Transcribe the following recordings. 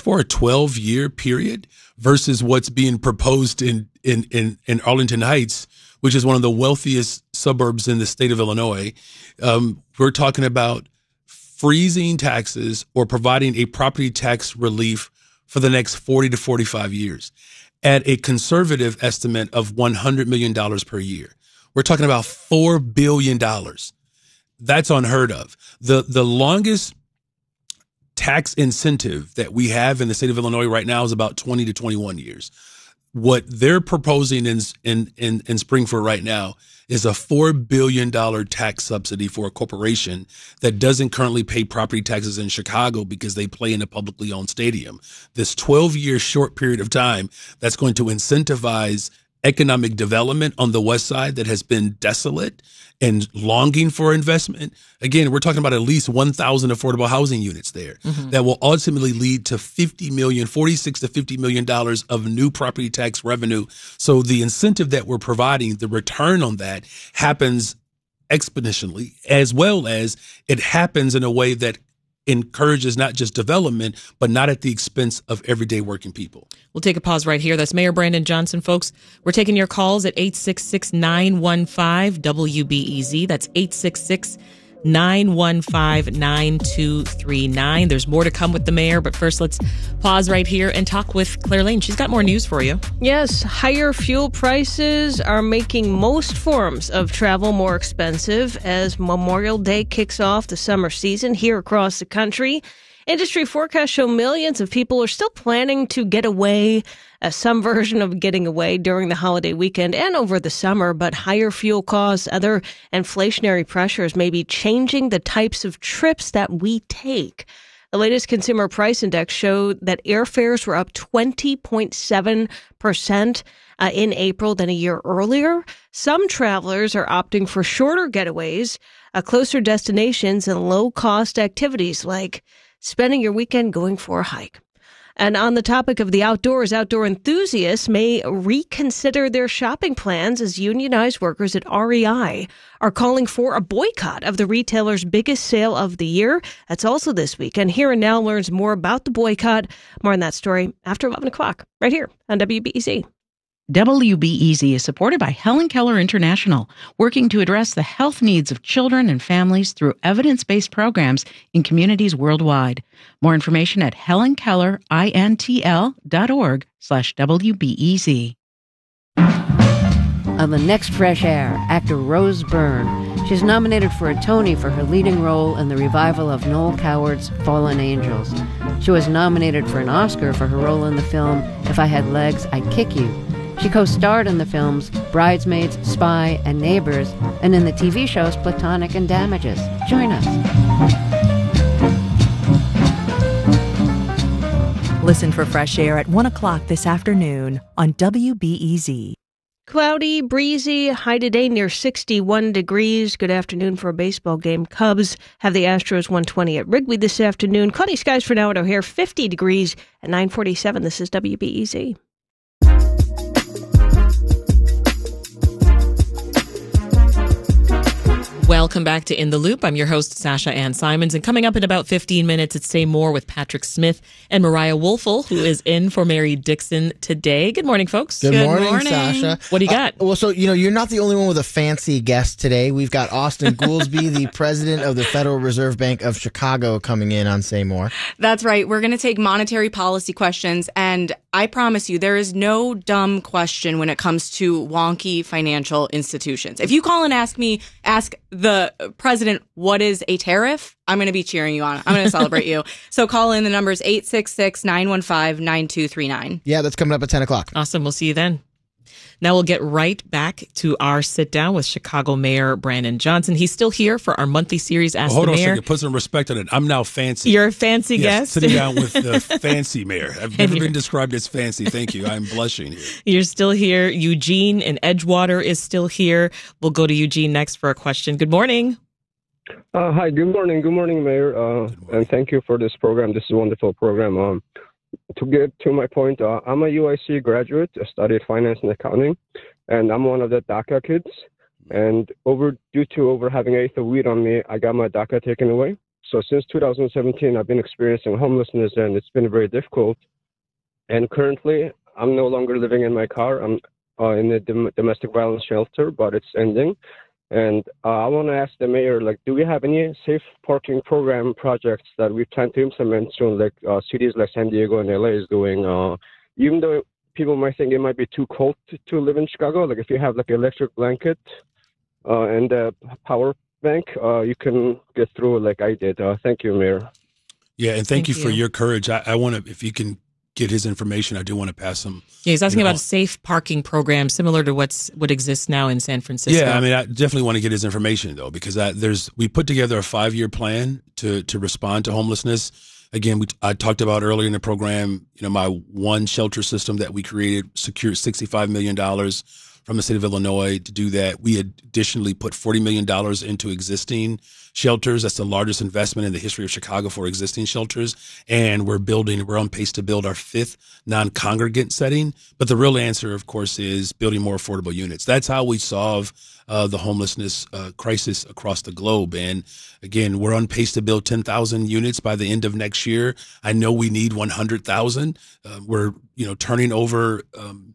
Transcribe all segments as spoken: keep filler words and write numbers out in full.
for a twelve-year period versus what's being proposed in, in, in, in Arlington Heights, which is one of the wealthiest suburbs in the state of Illinois. Um, we're talking about freezing taxes or providing a property tax relief for the next forty to forty-five years at a conservative estimate of one hundred million dollars per year. We're talking about four billion dollars. That's unheard of. The, the longest tax incentive that we have in the state of Illinois right now is about twenty to twenty-one years. What they're proposing in in in, in Springfield right now is a four billion dollars tax subsidy for a corporation that doesn't currently pay property taxes in Chicago because they play in a publicly owned stadium. This twelve-year short period of time that's going to incentivize economic development on the west side that has been desolate and longing for investment. Again, we're talking about at least one thousand affordable housing units there mm-hmm. that will ultimately lead to fifty million, forty-six to fifty million dollars of new property tax revenue. So the incentive that we're providing, the return on that happens exponentially, as well as it happens in a way that encourages not just development, but not at the expense of everyday working people. We'll take a pause right here. That's Mayor Brandon Johnson, folks. We're taking your calls at eight six six, nine one five, W B E Z. That's eight six six, nine one five, nine two three nine. There's more to come with the mayor, but first let's pause right here and talk with Claire Lane. She's got more news for you. Yes, higher fuel prices are making most forms of travel more expensive as Memorial Day kicks off the summer season here across the country. Industry forecasts show millions of people are still planning to get away, uh, some version of getting away during the holiday weekend and over the summer, but higher fuel costs, other inflationary pressures may be changing the types of trips that we take. The latest Consumer Price Index showed that airfares were up twenty point seven percent uh, in April than a year earlier. Some travelers are opting for shorter getaways, uh, closer destinations, and low-cost activities like spending your weekend going for a hike. And on the topic of the outdoors, outdoor enthusiasts may reconsider their shopping plans as unionized workers at R E I are calling for a boycott of the retailer's biggest sale of the year. That's also this week. And Here and Now learns more about the boycott. More on that story after eleven o'clock, right here on W B E Z. W B E Z is supported by Helen Keller International, working to address the health needs of children and families through evidence-based programs in communities worldwide. More information at helenkellerintl.org slash WBEZ. On the next Fresh Air, actor Rose Byrne. She's nominated for a Tony for her leading role in the revival of Noel Coward's Fallen Angels. She was nominated for an Oscar for her role in the film If I Had Legs, I'd Kick You. She co-starred in the films Bridesmaids, Spy, and Neighbors, and in the T V shows Platonic and Damages. Join us. Listen for Fresh Air at one o'clock this afternoon on W B E Z. Cloudy, breezy, high today near sixty-one degrees. Good afternoon for a baseball game. Cubs have the Astros one twenty at Wrigley this afternoon. Cloudy skies for now at O'Hare, fifty degrees at nine forty-seven. This is W B E Z. Welcome back to In the Loop. I'm your host, Sasha Ann Simons. And coming up in about fifteen minutes, it's Say More with Patrick Smith and Mariah Woelfel, who is in for Mary Dixon today. Good morning, folks. Good, Good morning, morning, Sasha. What do you got? Uh, well, so, you know, you're not the only one with a fancy guest today. We've got Austin Goolsbee, the president of the Federal Reserve Bank of Chicago, coming in on Say More. That's right. We're going to take monetary policy questions. And I promise you, there is no dumb question when it comes to wonky financial institutions. If you call and ask me, ask the president, what is a tariff? I'm going to be cheering you on. I'm going to celebrate you. So call in. The number is eight six six, nine one five, nine two three nine. Yeah, that's coming up at ten o'clock. Awesome. We'll see you then. Now we'll get right back to our sit down with Chicago Mayor Brandon Johnson. He's still here for our monthly series, Ask well, hold the on Mayor. a second. Put some respect on it. I'm now fancy. You're a fancy yes, guest? Sitting down with the fancy mayor. I've never been described as fancy. Thank you. I'm blushing here. You're still here. Eugene in Edgewater is still here. We'll go to Eugene next for a question. Good morning. Uh, hi. Good morning. Good morning, Mayor. Uh, morning. And thank you for this program. This is a wonderful program. Um, to get to my point, uh, I'm a U I C graduate. I studied finance and accounting, and I'm one of the DACA kids. And over due to over having eighth of weed on me, I got my DACA taken away. So since two thousand seventeen, I've been experiencing homelessness, and it's been very difficult. And currently, I'm no longer living in my car. I'm uh, in a dom- domestic violence shelter, but it's ending. And uh, I want to ask the mayor, like, do we have any safe parking program projects that we plan to implement soon, like uh, cities like San Diego and L A is doing? Uh, even though people might think it might be too cold to, to live in Chicago, like if you have like an electric blanket uh, and a power bank, uh, you can get through like I did. Uh, thank you, Mayor. Yeah, and thank, Thank you, you for your courage. I, I want to, if you can get his information, I do want to pass him. Yeah, he's asking you know, about a safe parking program similar to what's what exists now in San Francisco. Yeah, I mean, I definitely want to get his information though, because I, there's we put together a five year plan to to respond to homelessness. Again, we, I talked about earlier in the program, you know, my one shelter system that we created secured sixty-five million dollars from the state of Illinois to do that. We additionally put forty million dollars into existing shelters. That's the largest investment in the history of Chicago for existing shelters. And we're building, we're on pace to build our fifth non-congregant setting. But the real answer, of course, is building more affordable units. That's how we solve uh, the homelessness uh, crisis across the globe. And again, we're on pace to build ten thousand units by the end of next year. I know we need one hundred thousand. Uh, we're, you know, turning over um,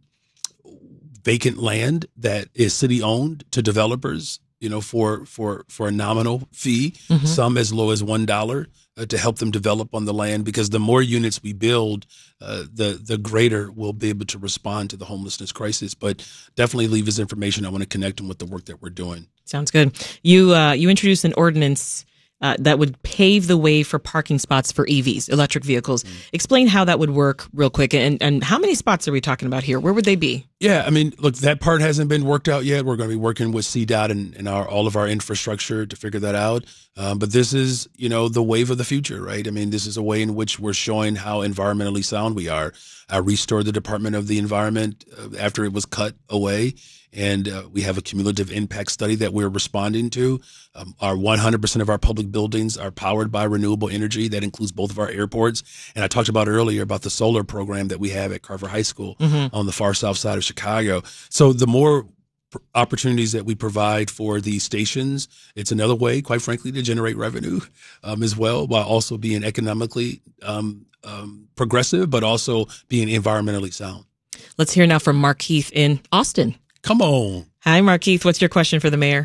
vacant land that is city owned to developers, you know, for for for a nominal fee, mm-hmm. some as low as one dollar uh, to help them develop on the land. Because the more units we build, uh, the the greater we'll be able to respond to the homelessness crisis. But definitely leave his information. I want to connect him with the work that we're doing. Sounds good. You uh, you introduced an ordinance Uh, that would pave the way for parking spots for E Vs, electric vehicles. Mm. Explain how that would work real quick. And, and how many spots are we talking about here? Where would they be? Yeah, I mean, look, that part hasn't been worked out yet. We're going to be working with C DOT and, and our, all of our infrastructure to figure that out. Um, but this is, you know, the wave of the future, right? I mean, this is a way in which we're showing how environmentally sound we are. I restored the Department of the Environment uh, after it was cut away. And uh, we have a cumulative impact study that we're responding to. Um, our one hundred percent of our public buildings are powered by renewable energy. That includes both of our airports. And I talked about earlier about the solar program that we have at Carver High School mm-hmm. on the far south side of Chicago. So the more opportunities that we provide for these stations, it's another way, quite frankly, to generate revenue um, as well, while also being economically um, um, progressive, but also being environmentally sound. Let's hear now from Markeith in Austin. Come on. Hi, Markeith. What's your question for the mayor?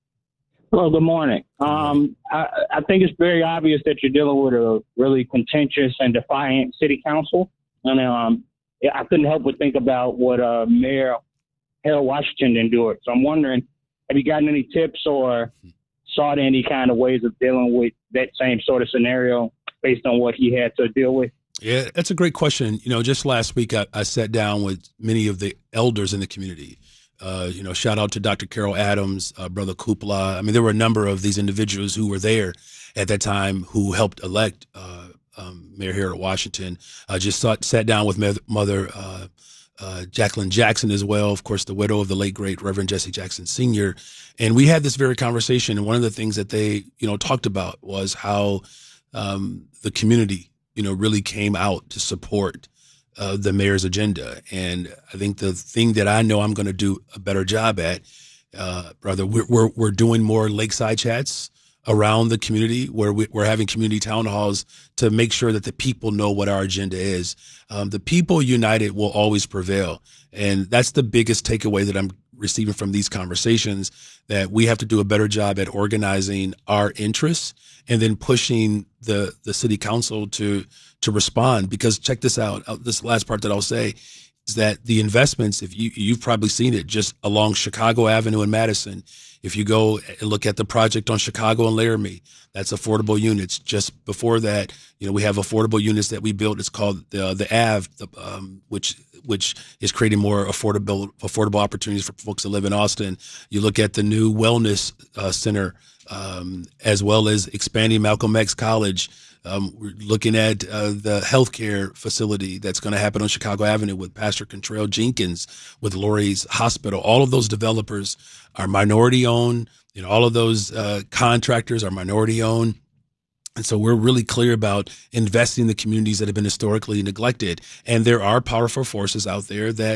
Well, good morning. Um, I, I think it's very obvious that you're dealing with a really contentious and defiant city council. And um, I couldn't help but think about what uh, Mayor Harold Washington endured. So I'm wondering, have you gotten any tips or sought any kind of ways of dealing with that same sort of scenario based on what he had to deal with? Yeah, that's a great question. You know, just last week, I, I sat down with many of the elders in the community. Uh, you know, shout out to Doctor Carol Adams, uh, Brother Kupla. I mean, there were a number of these individuals who were there at that time who helped elect uh, um, Mayor Harold Washington. I just sat, sat down with Mother uh, uh, Jacqueline Jackson as well, of course, the widow of the late, great Reverend Jesse Jackson Senior And we had this very conversation. And one of the things that they, you know, talked about was how um, the community, you know, really came out to support Uh, the mayor's agenda. And I think the thing that I know I'm going to do a better job at, uh, brother, we're, we're, we're doing more lakeside chats around the community where we, we're having community town halls to make sure that the people know what our agenda is. Um, the people united will always prevail. And that's the biggest takeaway that I'm receiving from these conversations, that we have to do a better job at organizing our interests and then pushing the, the city council to, to respond. Because check this out, this last part that I'll say is that the investments, if you, you've probably seen it just along Chicago Avenue in Madison. If you go and look at the project on Chicago and Laramie, that's affordable units. Just before that, you know, we have affordable units that we built. It's called the, the Ave, the, um, which, which is creating more affordable, affordable opportunities for folks that live in Austin. You look at the new wellness uh, center, um, as well as expanding Malcolm X College. Um, we're looking at uh, the healthcare facility that's going to happen on Chicago Avenue with Pastor Contrell Jenkins, with Lurie's Hospital. All of those developers are minority owned. You know, all of those uh, contractors are minority owned. And so we're really clear about investing in the communities that have been historically neglected. And there are powerful forces out there that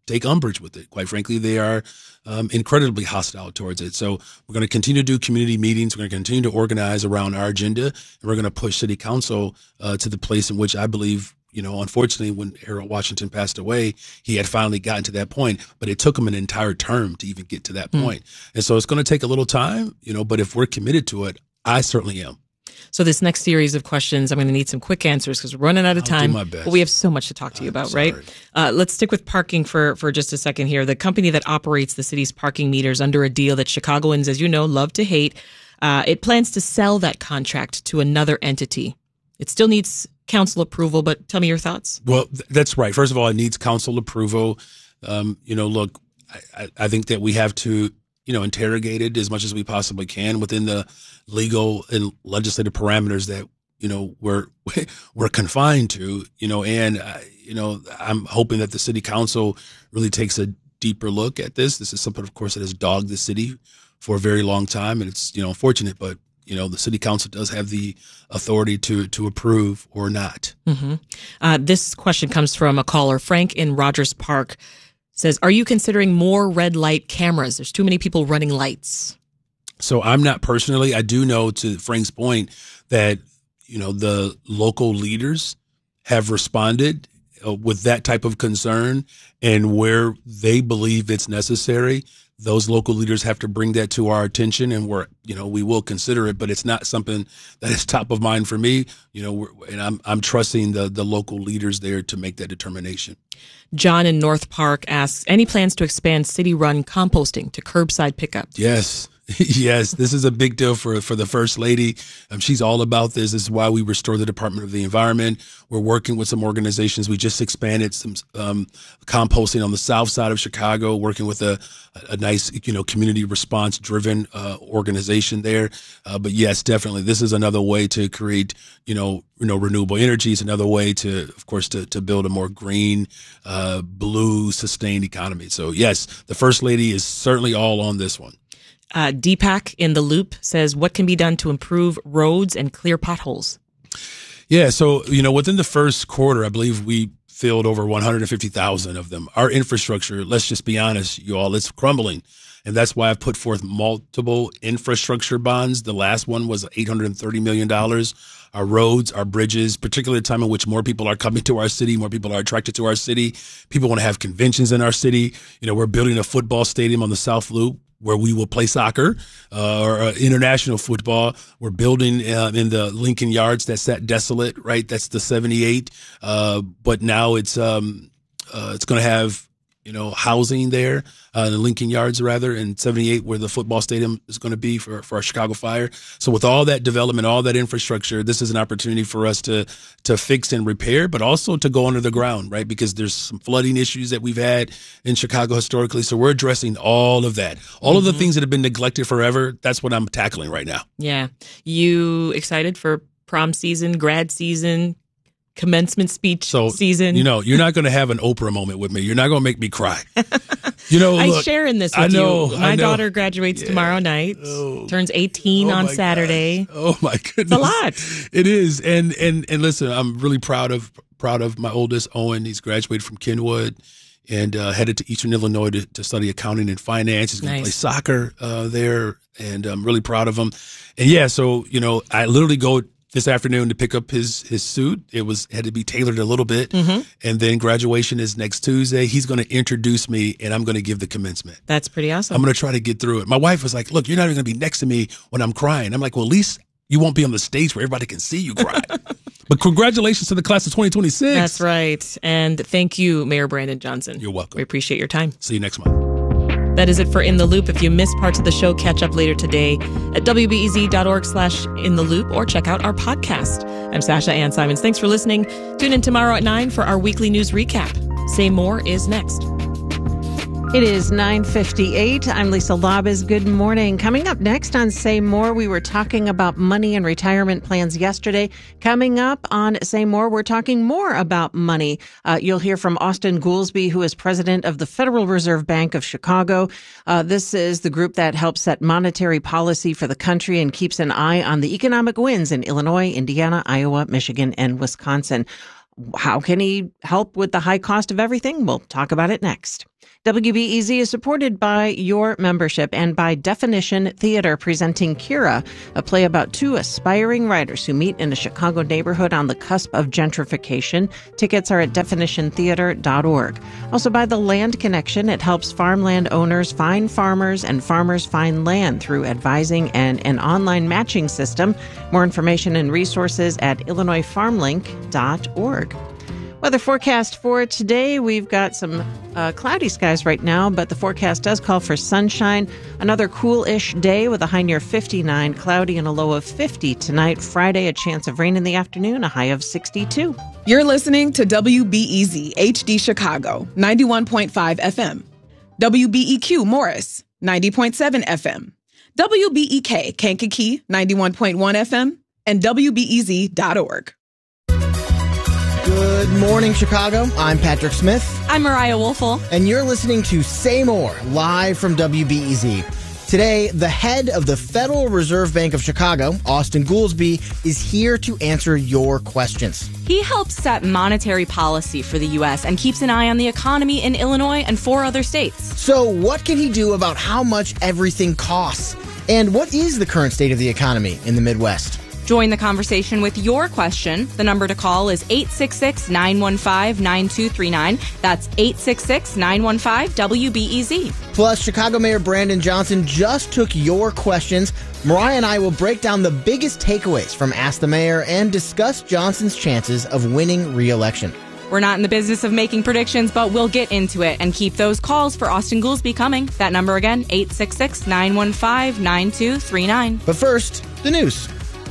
take umbrage with it. Quite frankly, they are um, incredibly hostile towards it. So we're going to continue to do community meetings. We're going to continue to organize around our agenda, and we're going to push city council uh, to the place in which I believe, you know, unfortunately, when Harold Washington passed away, he had finally gotten to that point, but it took him an entire term to even get to that mm. point. And so it's going to take a little time, you know, but if we're committed to it, I certainly am. So this next series of questions, I'm going to need some quick answers because we're running out of time. I'll do my best. But we have so much to talk to you I'm about, sorry. right? Uh, let's stick with parking for, for just a second here. The company that operates the city's parking meters under a deal that Chicagoans, as you know, love to hate, uh, it plans to sell that contract to another entity. It still needs council approval, but tell me your thoughts. Well, th- that's right. First of all, it needs council approval. Um, you know, look, I, I think that we have to, you know, interrogate it as much as we possibly can within the legal and legislative parameters that, you know, we're we're confined to, you know, and, uh, you know, I'm hoping that the city council really takes a deeper look at this. This is something, of course, that has dogged the city for a very long time, and it's, you know, unfortunate, but you know, the city council does have the authority to to approve or not. Mm-hmm. Uh, this question comes from a caller, Frank in Rogers Park. Says, are you considering more red light cameras? There's too many people running lights. So I'm not personally. I do know, to Frank's point, that, you know, the local leaders have responded uh, with that type of concern, and where they believe it's necessary, those local leaders have to bring that to our attention, and we're, you know, we will consider it, but it's not something that is top of mind for me, you know, we're, and I'm, I'm trusting the, the local leaders there to make that determination. John in North Park asks, any plans to expand city-run composting to curbside pickup? Yes. Yes, this is a big deal for for the First Lady. Um, she's all about this. This is why we restore the Department of the Environment. We're working with some organizations. We just expanded some um, composting on the south side of Chicago, working with a, a nice, you know, community response driven uh, organization there. Uh, but yes, definitely, this is another way to create, you know, you know, renewable energy. It's another way to, of course, to to build a more green, uh, blue, sustained economy. So yes, the First Lady is certainly all on this one. Uh, Deepak in the Loop says, what can be done to improve roads and clear potholes? Yeah, so, you know, within the first quarter, I believe we filled over one hundred fifty thousand of them. Our infrastructure, let's just be honest, you all, it's crumbling. And that's why I've put forth multiple infrastructure bonds. The last one was eight hundred thirty million dollars. Our roads, our bridges, particularly at a time in which more people are coming to our city, more people are attracted to our city. People want to have conventions in our city. You know, we're building a football stadium on the South Loop where we will play soccer uh, or uh, international football. We're building uh, in the Lincoln Yards that sat desolate, right? That's the seventy-eight. Uh, but now it's um, uh, it's going to have, you know, housing there, uh, the Lincoln Yards rather, and seventy-eight where the football stadium is going to be for, for our Chicago Fire. So with all that development, all that infrastructure, this is an opportunity for us to to fix and repair, but also to go under the ground, right? Because there's some flooding issues that we've had in Chicago historically. So we're addressing all of that. All mm-hmm. of the things that have been neglected forever, that's what I'm tackling right now. Yeah. You excited for prom season, grad season, commencement speech so, season? You know, you're not going to have an Oprah moment with me. You're not going to make me cry. You know, I look, share in this with I know, you. My I know. daughter graduates yeah. tomorrow night, oh. turns eighteen oh on Saturday. Gosh. Oh my goodness, it's a lot. It is, and and and listen, I'm really proud of proud of my oldest, Owen. He's graduated from Kenwood and uh, headed to Eastern Illinois to, to study accounting and finance. He's going to nice. play soccer uh, there, and I'm really proud of him. And yeah, so you know, I literally go this afternoon to pick up his his suit. It was had to be tailored a little bit. Mm-hmm. And then graduation is next Tuesday. He's going to introduce me, and I'm going to give the commencement. That's pretty awesome. I'm going to try to get through it. My wife was like, look, you're not even going to be next to me when I'm crying. I'm like, well, at least you won't be on the stage where everybody can see you cry. But congratulations to the class of twenty twenty-six. That's right. And thank you, Mayor Brandon Johnson. You're welcome. We appreciate your time. See you next month. That is it for In the Loop. If you missed parts of the show, catch up later today at W B E Z dot org slash in the loop or check out our podcast. I'm Sasha Ann Simons. Thanks for listening. Tune in tomorrow at nine for our weekly news recap. Say More is next. It is nine fifty-eight. I'm Lisa Labas. Good morning. Coming up next on Say More, we were talking about money and retirement plans yesterday. Coming up on Say More, we're talking more about money. Uh, you'll hear from Austan Goolsbee, who is president of the Federal Reserve Bank of Chicago. Uh, this is the group that helps set monetary policy for the country and keeps an eye on the economic winds in Illinois, Indiana, Iowa, Michigan, and Wisconsin. How can he help with the high cost of everything? We'll talk about it next. W B E Z is supported by your membership and by Definition Theater, presenting Kira, a play about two aspiring writers who meet in a Chicago neighborhood on the cusp of gentrification. Tickets are at definition theater dot org. Also by The Land Connection. It helps farmland owners find farmers and farmers find land through advising and an online matching system. More information and resources at illinois farm link dot org. Weather forecast for today, we've got some uh, cloudy skies right now, but the forecast does call for sunshine. Another cool-ish day with a high near fifty-nine, cloudy and a low of fifty tonight. Friday, a chance of rain in the afternoon, a high of sixty-two. You're listening to W B E Z H D Chicago, ninety-one point five F M. W B E Q Morris, ninety point seven F M. W B E K Kankakee, ninety-one point one F M. And W B E Z dot org. Good morning, Chicago. I'm Patrick Smith. I'm Mariah Woelfel. And you're listening to Say More, live from W B E Z. Today, the head of the Federal Reserve Bank of Chicago, Austan Goolsbee, is here to answer your questions. He helps set monetary policy for the U S and keeps an eye on the economy in Illinois and four other states. So what can he do about how much everything costs? And what is the current state of the economy in the Midwest? Join the conversation with your question. The number to call is eight six six, nine one five, nine two three nine. That's eight six six, nine one five, W B E Z. Plus, Chicago Mayor Brandon Johnson just took your questions. Mariah and I will break down the biggest takeaways from Ask the Mayor and discuss Johnson's chances of winning re-election. We're not in the business of making predictions, but we'll get into it and keep those calls for Austan Goolsbee coming. That number again, eight six six, nine one five, nine two three nine. But first, the news.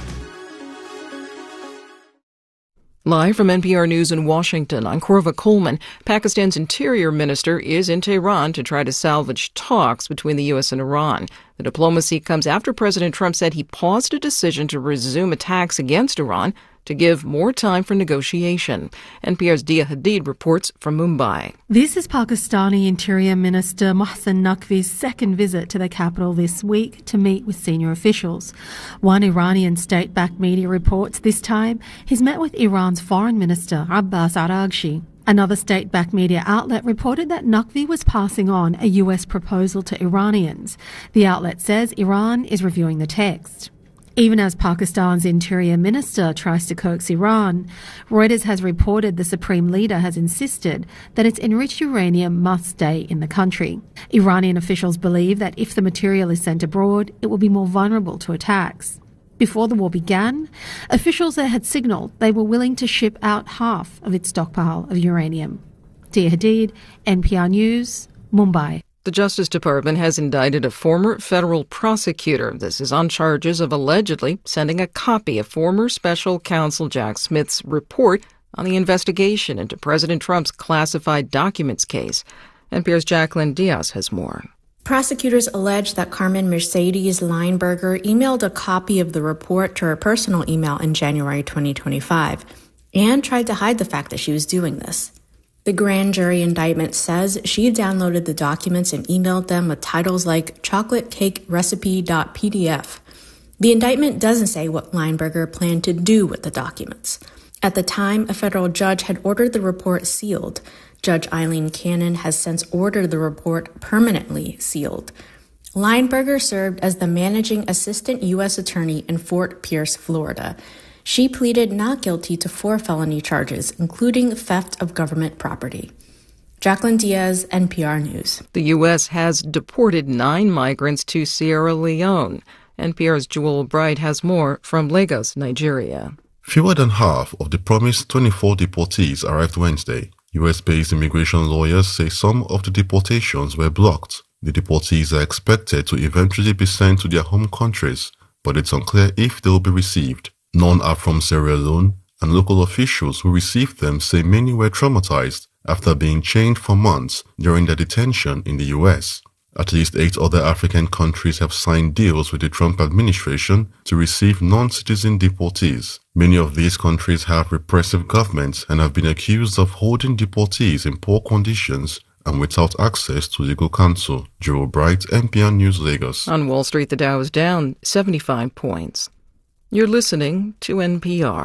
Live from N P R News in Washington, I'm Korva Coleman. Pakistan's interior minister is in Tehran to try to salvage talks between the U S and Iran. The diplomacy comes after President Trump said he paused a decision to resume attacks against Iran to give more time for negotiation. N P R's Dia Hadid reports from Mumbai. This is Pakistani Interior Minister Mohsen Naqvi's second visit to the capital this week to meet with senior officials. One Iranian state-backed media reports this time he's met with Iran's Foreign Minister Abbas Araghchi. Another state-backed media outlet reported that Naqvi was passing on a U S proposal to Iranians. The outlet says Iran is reviewing the text. Even as Pakistan's interior minister tries to coax Iran, Reuters has reported the supreme leader has insisted that its enriched uranium must stay in the country. Iranian officials believe that if the material is sent abroad, it will be more vulnerable to attacks. Before the war began, officials there had signalled they were willing to ship out half of its stockpile of uranium. Dia Hadid, N P R News, Mumbai. The Justice Department has indicted a former federal prosecutor. This is on charges of allegedly sending a copy of former special counsel Jack Smith's report on the investigation into President Trump's classified documents case. N P R's Jacqueline Diaz has more. Prosecutors allege that Carmen Mercedes Lineberger emailed a copy of the report to her personal email in January twenty twenty-five and tried to hide the fact that she was doing this. The grand jury indictment says she downloaded the documents and emailed them with titles like chocolate cake recipe dot p d f. The indictment doesn't say what Lineberger planned to do with the documents. At the time, a federal judge had ordered the report sealed. Judge Eileen Cannon has since ordered the report permanently sealed. Lineberger served as the managing assistant U S attorney in Fort Pierce, Florida. She pleaded not guilty to four felony charges, including theft of government property. Jacqueline Diaz, N P R News. The U S has deported nine migrants to Sierra Leone. N P R's Jewel Bright has more from Lagos, Nigeria. Fewer than half of the promised twenty-four deportees arrived Wednesday. U S-based immigration lawyers say some of the deportations were blocked. The deportees are expected to eventually be sent to their home countries, but it's unclear if they will be received. None are from Sierra Leone, and local officials who received them say many were traumatized after being chained for months during their detention in the U S. At least eight other African countries have signed deals with the Trump administration to receive non-citizen deportees. Many of these countries have repressive governments and have been accused of holding deportees in poor conditions and without access to legal counsel. Joe Bright, N P R News, Lagos. On Wall Street, the Dow is down seventy-five points. You're listening to N P R.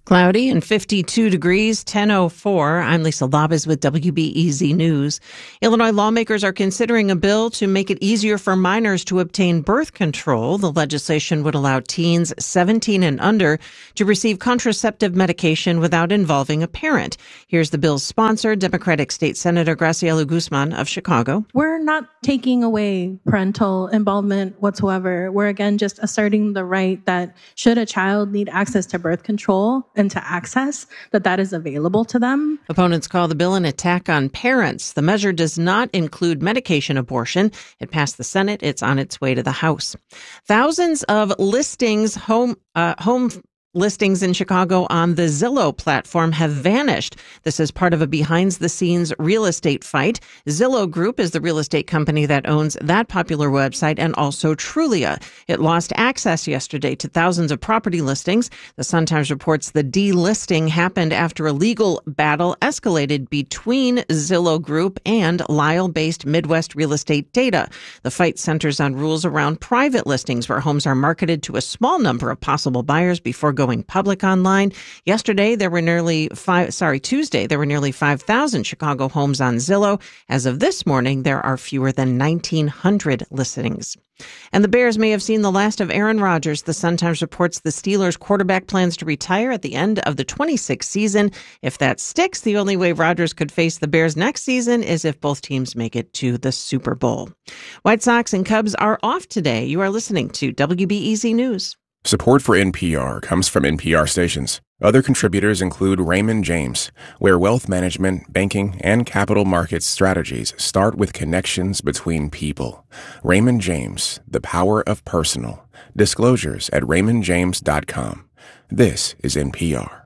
Cloudy and fifty-two degrees, ten oh four. I'm Lisa Labas with W B E Z News. Illinois lawmakers are considering a bill to make it easier for minors to obtain birth control. The legislation would allow teens seventeen and under to receive contraceptive medication without involving a parent. Here's the bill's sponsor, Democratic State Senator Graciela Guzman of Chicago. We're not taking away parental involvement whatsoever. We're, again, just asserting the right that should a child need access to birth control and to access, that that is available to them. Opponents call the bill an attack on parents. The measure does not include medication abortion. It passed the Senate. It's on its way to the House. Thousands of listings, home, uh, home listings in Chicago on the Zillow platform have vanished. This is part of a behind-the-scenes real estate fight. Zillow Group is the real estate company that owns that popular website and also Trulia. It lost access yesterday to thousands of property listings. The Sun-Times reports the delisting happened after a legal battle escalated between Zillow Group and Lyle-based Midwest Real Estate Data. The fight centers on rules around private listings where homes are marketed to a small number of possible buyers before going public online. Yesterday, there were nearly five, sorry, Tuesday, there were nearly five thousand Chicago homes on Zillow. As of this morning, there are fewer than nineteen hundred listings. And the Bears may have seen the last of Aaron Rodgers. The Sun-Times reports the Steelers quarterback plans to retire at the end of the twenty-sixth season. If that sticks, the only way Rodgers could face the Bears next season is if both teams make it to the Super Bowl. White Sox and Cubs are off today. You are listening to W B E Z News. Support for N P R comes from N P R stations. Other contributors include Raymond James, where wealth management, banking, and capital markets strategies start with connections between people. Raymond James, the power of personal. Disclosures at raymond james dot com. This is N P R.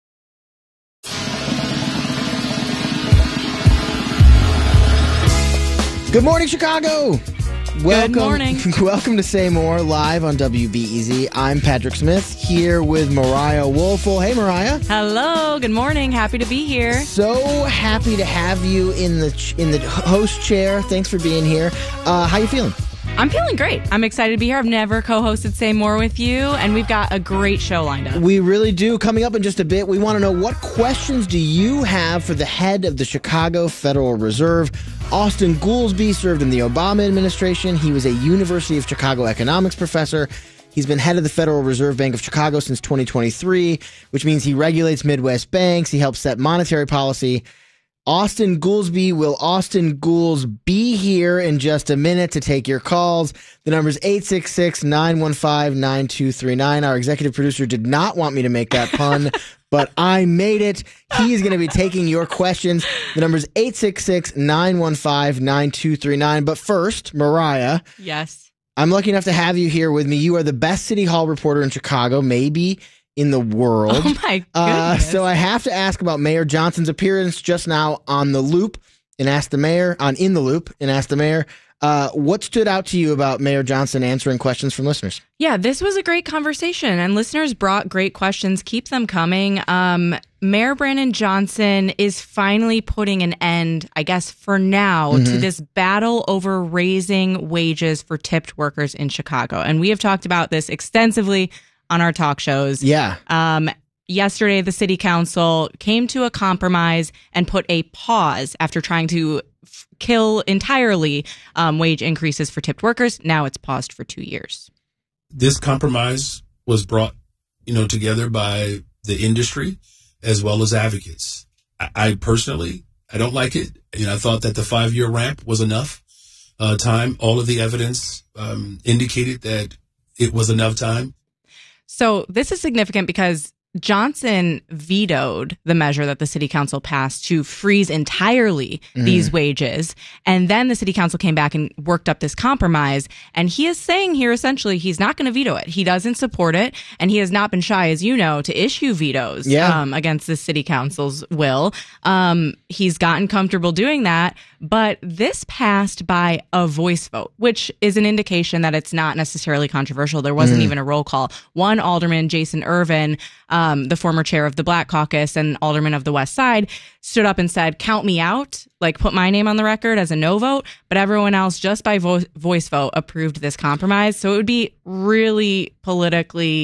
Good morning, Chicago. Welcome, Good morning. Welcome to Say More, live on W B E Z. I'm Patrick Smith, here with Mariah Woelfel. Hey, Mariah. Hello. Good morning. Happy to be here. So happy to have you in the in the host chair. Thanks for being here. Uh, how you feeling? I'm feeling great. I'm excited to be here. I've never co-hosted Say More with you, and we've got a great show lined up. We really do. Coming up in just a bit, we want to know, what questions do you have for the head of the Chicago Federal Reserve? Austan Goolsbee served in the Obama administration. He was a University of Chicago economics professor. He's been head of the Federal Reserve Bank of Chicago since twenty twenty-three, which means he regulates Midwest banks. He helps set monetary policy. Austan Goolsbee, will Austan Gools be here in just a minute to take your calls? The number is eight six six, nine one five, nine two three nine. Our executive producer did not want me to make that pun, but I made it. He is going to be taking your questions. The number is eight six six, nine one five, nine two three nine. But first, Mariah. Yes. I'm lucky enough to have you here with me. You are the best City Hall reporter in Chicago, maybe in the world. Oh, my goodness. Uh, so I have to ask about Mayor Johnson's appearance just now on The Loop and Ask the Mayor, on In the Loop and Ask the Mayor. Uh, what stood out to you about Mayor Johnson answering questions from listeners? Yeah, this was a great conversation, and listeners brought great questions. Keep them coming. Um, Mayor Brandon Johnson is finally putting an end, I guess, for now, mm-hmm. to this battle over raising wages for tipped workers in Chicago. And we have talked about this extensively on our talk shows. Yeah. Um, yesterday, the city council came to a compromise and put a pause after trying to f- kill entirely um, wage increases for tipped workers. Now it's paused for two years. This compromise was brought, you know, together by the industry as well as advocates. I, I personally, I don't like it. You know, I thought that the five-year ramp was enough uh, time. All of the evidence um, indicated that it was enough time. So this is significant because Johnson vetoed the measure that the city council passed to freeze entirely mm. these wages. And then the city council came back and worked up this compromise. And he is saying here, essentially, he's not going to veto it. He doesn't support it. And he has not been shy, as you know, to issue vetoes yeah. um, against the city council's will. Um, he's gotten comfortable doing that. But this passed by a voice vote, which is an indication that it's not necessarily controversial. There wasn't mm. even a roll call. One alderman, Jason Irvin, um, the former chair of the Black Caucus and alderman of the West Side, stood up and said, count me out, like put my name on the record as a no vote. But everyone else, just by vo- voice vote, approved this compromise. So it would be really politically,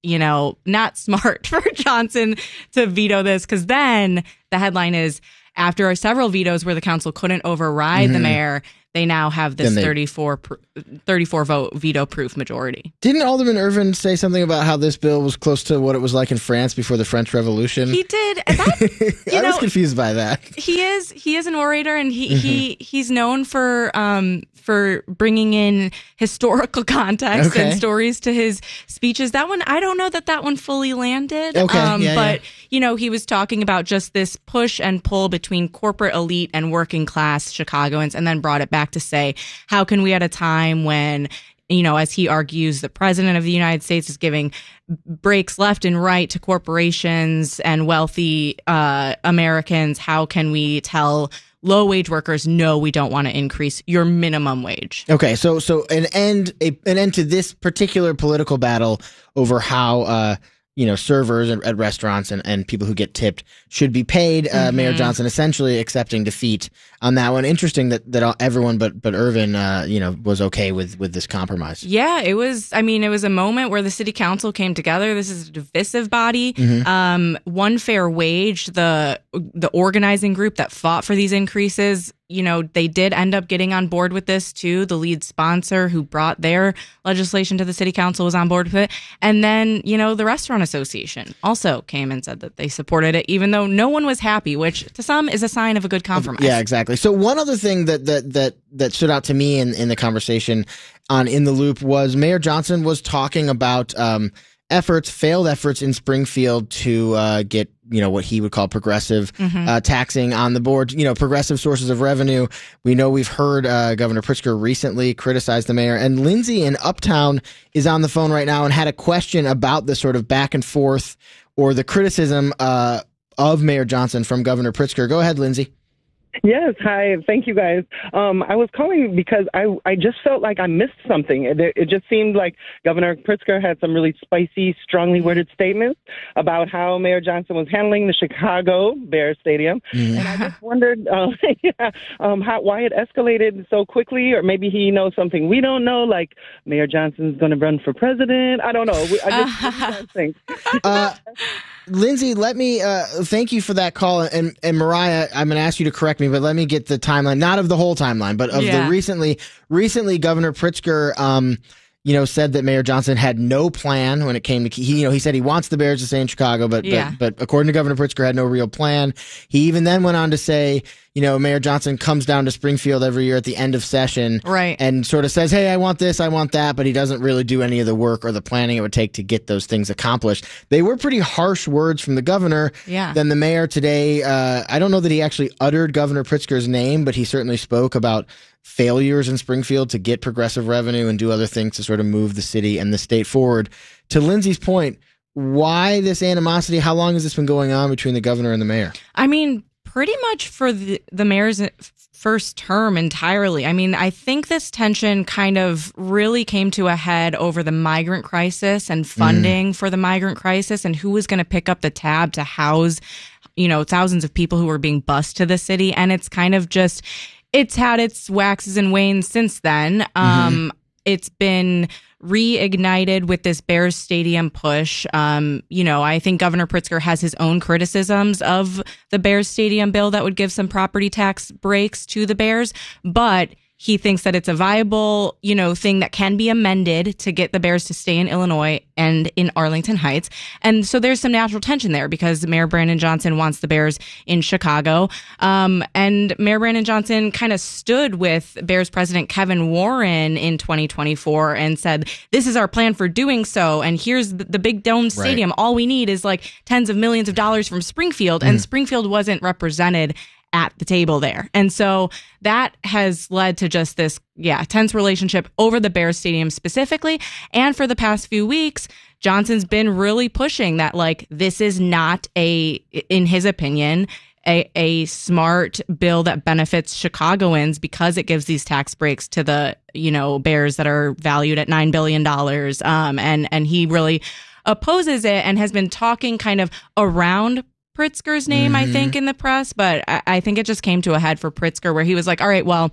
you know, not smart for Johnson to veto this, because then the headline is, after several vetoes where the council couldn't override mm-hmm. the mayor, they now have this they, thirty-four, thirty-four vote veto-proof majority. Didn't Alderman Irvin say something about how this bill was close to what it was like in France before the French Revolution? He did. And that, you I know, was confused by that. He is he is an orator, and he, mm-hmm. he he's known for um for bringing in historical context okay. and stories to his speeches. That one, I don't know that that one fully landed. Okay, um, yeah, but yeah. you know, he was talking about just this push and pull between corporate elite and working class Chicagoans, and then brought it back to say, how can we at a time when, you know, as he argues, the president of the United States is giving breaks left and right to corporations and wealthy uh, Americans, how can we tell low wage workers, no, we don't want to increase your minimum wage? Okay, so so an end a, an end to this particular political battle over how uh, you know, servers at, at restaurants and, and people who get tipped should be paid. Uh, mm-hmm. Mayor Johnson essentially accepting defeat on that one. Interesting that, that everyone but but Irvin, uh, you know, was okay with, with this compromise. Yeah, it was. I mean, it was a moment where the city council came together. This is a divisive body. Mm-hmm. Um, One Fair Wage, the the organizing group that fought for these increases, you know, they did end up getting on board with this too. The lead sponsor who brought their legislation to the city council was on board with it. And then, you know, the Restaurant Association also came and said that they supported it, even though no one was happy, which to some is a sign of a good compromise. Yeah, exactly. So one other thing that that that, that stood out to me in, in the conversation on In the Loop was Mayor Johnson was talking about um, efforts, failed efforts in Springfield to uh, get, you know, what he would call progressive mm-hmm. uh, taxing on the board, you know, progressive sources of revenue. We know we've heard uh, Governor Pritzker recently criticize the mayor, and Lindsay in Uptown is on the phone right now and had a question about the sort of back and forth or the criticism uh, of Mayor Johnson from Governor Pritzker. Go ahead, Lindsay. Yes, hi. Thank you, guys. Um, I was calling because I I just felt like I missed something. It, it just seemed like Governor Pritzker had some really spicy, strongly worded statements about how Mayor Johnson was handling the Chicago Bears Stadium. Mm. And I just wondered uh, yeah, um, how why it escalated so quickly, or maybe he knows something we don't know, like Mayor Johnson's going to run for president. I don't know. I just what do you guys think? Uh, Lindsay, let me uh, thank you for that call. And, and Mariah, I'm going to ask you to correct me, but let me get the timeline, not of the whole timeline, but of yeah. the recently, recently Governor Pritzker, um, you know, said that Mayor Johnson had no plan when it came to, he, you know, he said he wants the Bears to stay in Chicago, but, yeah. but, but according to Governor Pritzker, had no real plan. He even then went on to say, you know, Mayor Johnson comes down to Springfield every year at the end of session, right, and sort of says, hey, I want this, I want that, but he doesn't really do any of the work or the planning it would take to get those things accomplished. They were pretty harsh words from the governor. Yeah. Then the mayor today, uh, I don't know that he actually uttered Governor Pritzker's name, but he certainly spoke about failures in Springfield to get progressive revenue and do other things to sort of move the city and the state forward. To Lindsay's point, why this animosity? How long has this been going on between the governor and the mayor? I mean, pretty much for the, the mayor's first term entirely. I mean, I think this tension kind of really came to a head over the migrant crisis and funding mm. for the migrant crisis and who was going to pick up the tab to house, you know, thousands of people who were being bused to the city. And it's kind of just, it's had its waxes and wanes since then. Mm-hmm. Um, it's been reignited with this Bears Stadium push. Um, you know, I think Governor Pritzker has his own criticisms of the Bears Stadium bill that would give some property tax breaks to the Bears, but he thinks that it's a viable, you know, thing that can be amended to get the Bears to stay in Illinois and in Arlington Heights. And so there's some natural tension there because Mayor Brandon Johnson wants the Bears in Chicago. Um, and Mayor Brandon Johnson kind of stood with Bears President Kevin Warren in twenty twenty-four and said, this is our plan for doing so. And here's the, the big dome stadium. Right. All we need is like tens of millions of dollars from Springfield. Mm. And Springfield wasn't represented at the table there. And so that has led to just this, yeah, tense relationship over the Bears Stadium specifically. And for the past few weeks, Johnson's been really pushing that, like, this is not a, in his opinion, a, a smart bill that benefits Chicagoans because it gives these tax breaks to the, you know, Bears that are valued at nine billion dollars. Um, and, and he really opposes it and has been talking kind of around Pritzker's name, mm-hmm. I think, in the press, but I, I think it just came to a head for Pritzker where he was like, all right, well,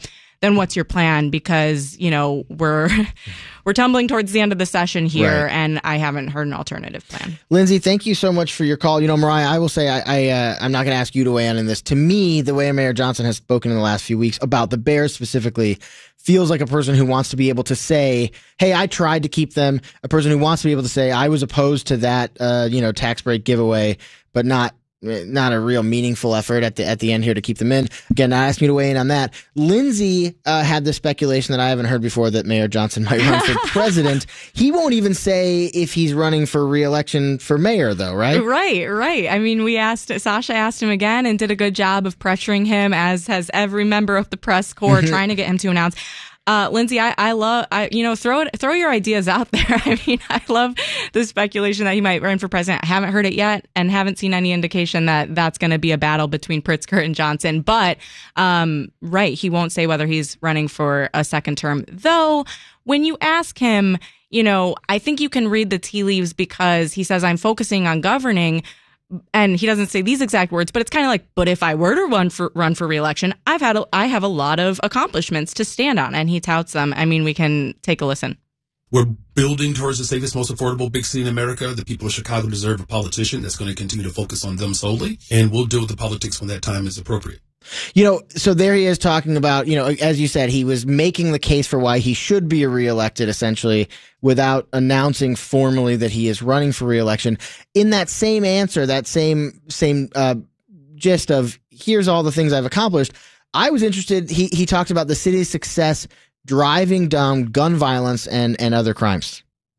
then what's your plan? Because, you know, we're we're tumbling towards the end of the session here, Right. and I haven't heard an alternative plan. Lindsay, thank you so much for your call. You know, Mariah, I will say I, I uh, I'm not going to ask you to weigh in on this. To me, the way Mayor Johnson has spoken in the last few weeks about the Bears specifically feels like a person who wants to be able to say, hey, I tried to keep them. A person who wants to be able to say, I was opposed to that, uh, you know, tax break giveaway, but not not a real meaningful effort at the at the end here to keep them in. Again, not asking you to weigh in on that. Lindsay uh, had the speculation that I haven't heard before that Mayor Johnson might run for president. He won't even say if he's running for re-election for mayor, though, right? Right, right. I mean, we asked, Sasha asked him again and did a good job of pressuring him, as has every member of the press corps, trying to get him to announce. Uh, Lindsay, I, I love, I, you know, throw it, throw your ideas out there. I mean, I love the speculation that he might run for president. I haven't heard it yet and haven't seen any indication that that's going to be a battle between Pritzker and Johnson. But, um, right, he won't say whether he's running for a second term. Though, when you ask him, you know, I think you can read the tea leaves, because he says, I'm focusing on governing. And he doesn't say these exact words, but it's kind of like, but if I were to run for run for re-election, I've had a, I have a lot of accomplishments to stand on, and he touts them. I mean, we can take a listen. We're building towards the safest, most affordable big city in America. The people of Chicago deserve a politician that's going to continue to focus on them solely, and we'll deal with the politics when that time is appropriate. You know, so there he is talking about, you know, as you said, he was making the case for why he should be reelected, essentially, without announcing formally that he is running for reelection. In that same answer, that same same uh, gist of, here's all the things I've accomplished, I was interested, he, he talked about the city's success driving down gun violence and, and other crimes.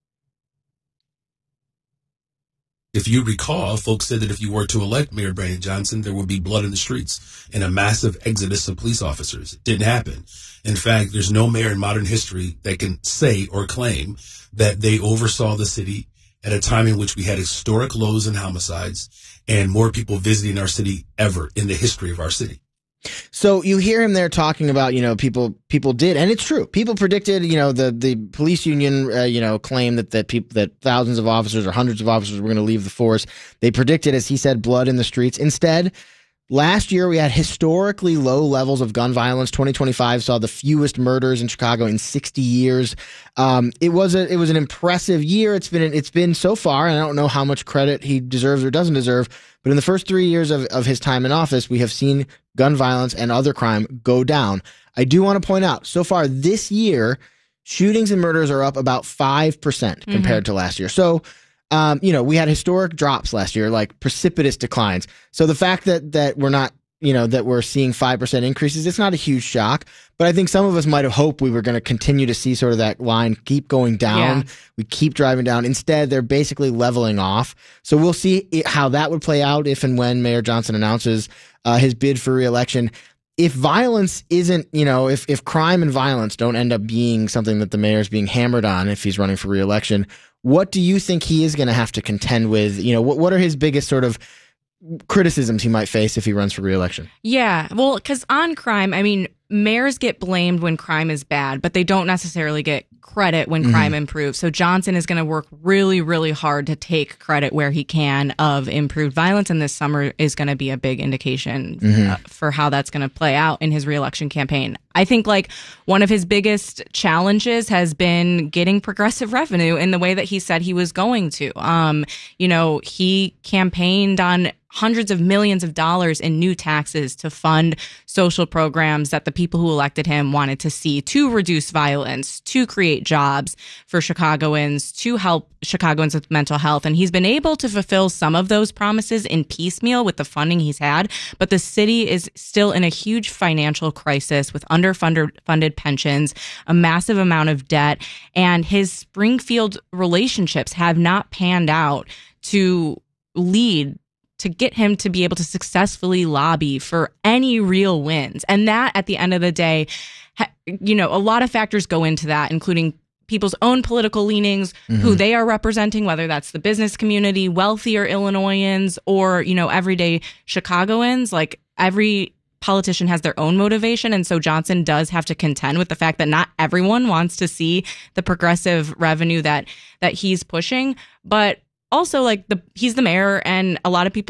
If you recall, folks said that if you were to elect Mayor Brandon Johnson, there would be blood in the streets and a massive exodus of police officers. It didn't happen. In fact, there's no mayor in modern history that can say or claim that they oversaw the city at a time in which we had historic lows in homicides and more people visiting our city ever in the history of our city. So you hear him there talking about, you know, people, people did, and it's true. People predicted, you know, the, the police union, uh, you know, claimed that, that people, that thousands of officers or hundreds of officers were going to leave the force. They predicted, as he said, blood in the streets. Instead, last year we had historically low levels of gun violence. twenty twenty-five saw the fewest murders in Chicago in sixty years. Um, it was a, it was an impressive year. It's been, it's been so far, and I don't know how much credit he deserves or doesn't deserve, but in the first three years of, of his time in office, we have seen gun violence and other crime go down. I do want to point out, so far this year, shootings and murders are up about five percent mm-hmm. compared to last year. So, um, you know, we had historic drops last year, like precipitous declines. So the fact that, that we're not, you know, that we're seeing five percent increases, it's not a huge shock. But I think some of us might have hoped we were going to continue to see sort of that line keep going down. Yeah. We keep driving down. Instead, they're basically leveling off. So we'll see how that would play out if and when Mayor Johnson announces uh, his bid for re-election. If violence isn't, you know, if, if crime and violence don't end up being something that the mayor's being hammered on if he's running for re-election, what do you think he is going to have to contend with? You know, what, what are his biggest sort of criticisms he might face if he runs for re-election? Yeah, well, because on crime, I mean, mayors get blamed when crime is bad, but they don't necessarily get credit when mm-hmm. crime improves. So Johnson is going to work really, really hard to take credit where he can of improved violence, and this summer is going to be a big indication mm-hmm. uh, for how that's going to play out in his re-election campaign. I think like one of his biggest challenges has been getting progressive revenue in the way that he said he was going to. Um, you know, he campaigned on hundreds of millions of dollars in new taxes to fund social programs that the people who elected him wanted to see, to reduce violence, to create jobs for Chicagoans, to help Chicagoans with mental health. And he's been able to fulfill some of those promises in piecemeal with the funding he's had. But the city is still in a huge financial crisis with underfunded funded pensions, a massive amount of debt, and his Springfield relationships have not panned out to lead to get him to be able to successfully lobby for any real wins. And that, at the end of the day, ha- you know, a lot of factors go into that, including people's own political leanings, mm-hmm. who they are representing, whether that's the business community, wealthier Illinoisans, or, you know, everyday Chicagoans. Like, every politician has their own motivation. And so Johnson does have to contend with the fact that not everyone wants to see the progressive revenue that that he's pushing. But also, like, the he's the mayor, and a lot of people's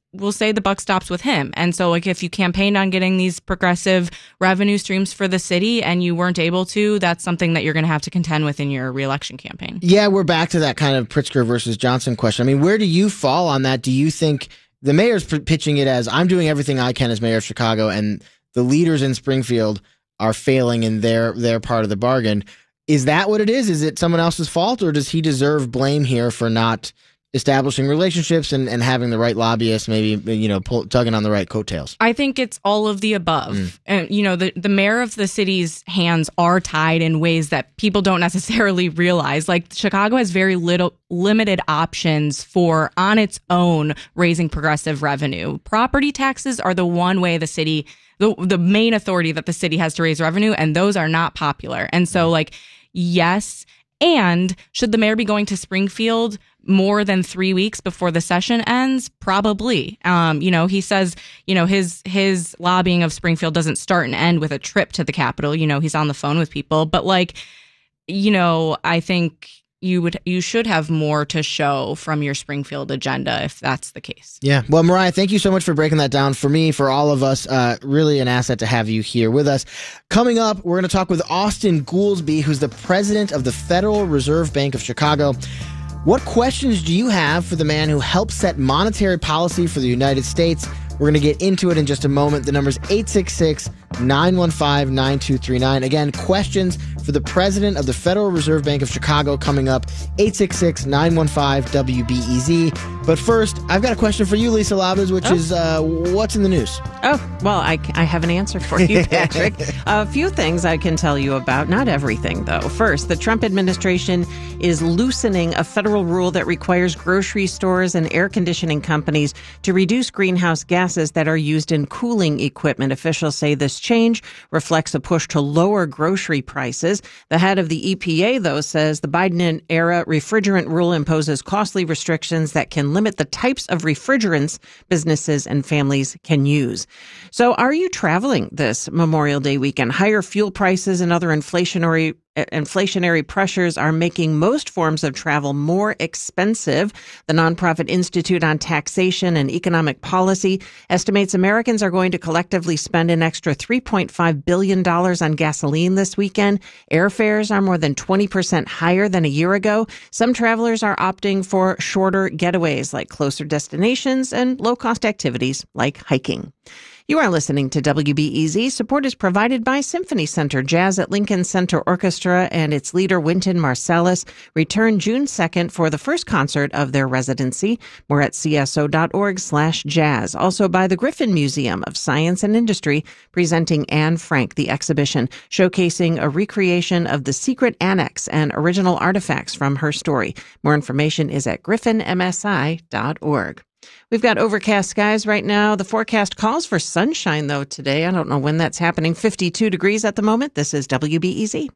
we'll say the buck stops with him. And so like if you campaigned on getting these progressive revenue streams for the city and you weren't able to, that's something that you're going to have to contend with in your reelection campaign. Yeah, we're back to that kind of Pritzker versus Johnson question. I mean, where do you fall on that? Do you think the mayor's p- pitching it as I'm doing everything I can as mayor of Chicago and the leaders in Springfield are failing in their their part of the bargain? Is that what it is? Is it someone else's fault, or does he deserve blame here for not establishing relationships and, and having the right lobbyists, maybe, you know, pull, tugging on the right coattails? I think it's all of the above. Mm. And, you know, the, the mayor of the city's hands are tied in ways that people don't necessarily realize. Like, Chicago has very little limited options for, on its own, raising progressive revenue. Property taxes are the one way the city, the, the main authority that the city has to raise revenue, and those are not popular. And so, like, yes. And should the mayor be going to Springfield more than three weeks before the session ends? Probably. Um, you know, he says, you know, his his lobbying of Springfield doesn't start and end with a trip to the Capitol. You know, he's on the phone with people. But like, you know, I think you would you should have more to show from your Springfield agenda if that's the case. Yeah. Well, Mariah, thank you so much for breaking that down for me, for all of us. Uh, really an asset to have you here with us. Coming up, we're going to talk with Austan Goolsbee, who's the president of the Federal Reserve Bank of Chicago. What questions do you have for the man who helped set monetary policy for the United States? We're going to get into it in just a moment. The number's eight six six, nine one five, nine two three nine. Again, questions for the president of the Federal Reserve Bank of Chicago coming up, eight six six, nine one five, W B E Z. But first, I've got a question for you, Lisa Labuz, which oh. is uh, what's in the news? Oh, well, I, I have an answer for you, Patrick. A few things I can tell you about. Not everything, though. First, the Trump administration is loosening a federal rule that requires grocery stores and air conditioning companies to reduce greenhouse gases that are used in cooling equipment. Officials say this change reflects a push to lower grocery prices. The head of the E P A, though, says the Biden-era refrigerant rule imposes costly restrictions that can limit the types of refrigerants businesses and families can use. So are you traveling this Memorial Day weekend? Higher fuel prices and other inflationary Inflationary pressures are making most forms of travel more expensive. The nonprofit Institute on Taxation and Economic Policy estimates Americans are going to collectively spend an extra three point five billion dollars on gasoline this weekend. Airfares are more than twenty percent higher than a year ago. Some travelers are opting for shorter getaways like closer destinations and low-cost activities like hiking. You are listening to W B E Z. Support is provided by Symphony Center. Jazz at Lincoln Center Orchestra and its leader, Wynton Marsalis, return June second for the first concert of their residency. More at cso.org slash jazz. Also by the Griffin Museum of Science and Industry, presenting Anne Frank, the exhibition, showcasing a recreation of the secret annex and original artifacts from her story. More information is at griffin m s i dot org. We've got overcast skies right now. The forecast calls for sunshine, though, today. I don't know when that's happening. fifty-two degrees at the moment. This is W B E Z.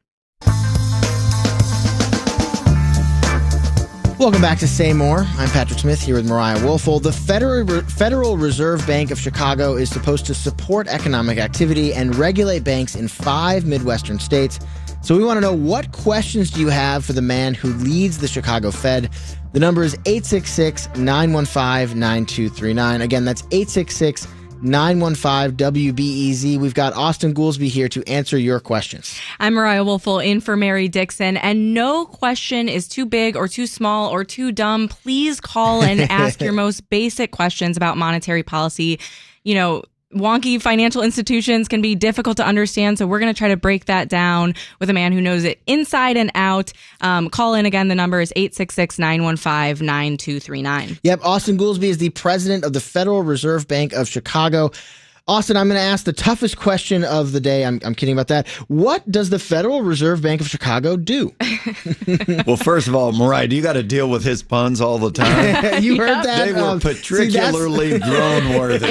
Welcome back to Say More. I'm Patrick Smith here with Mariah Woelfel. The Federal Federal Reserve Bank of Chicago is supposed to support economic activity and regulate banks in five Midwestern states. So we want to know, what questions do you have for the man who leads the Chicago Fed? The number is eight six six, nine one five, nine two three nine. Again, that's eight six six, nine one five, W B E Z. We've got Austan Goolsbee here to answer your questions. I'm Mariah Woelfel in for Mary Dixon, and no question is too big or too small or too dumb. Please call and ask your most basic questions about monetary policy. You know, wonky financial institutions can be difficult to understand, so we're going to try to break that down with a man who knows it inside and out. Um, call in again. The number is eight six six, nine one five, nine two three nine. Yep, Austan Goolsbee is the president of the Federal Reserve Bank of Chicago. Austan, I'm going to ask the toughest question of the day. I'm, I'm kidding about that. What does the Federal Reserve Bank of Chicago do? Well, first of all, Mariah, do you got to deal with his puns all the time? You heard that? They were um, particularly see, drone-worthy.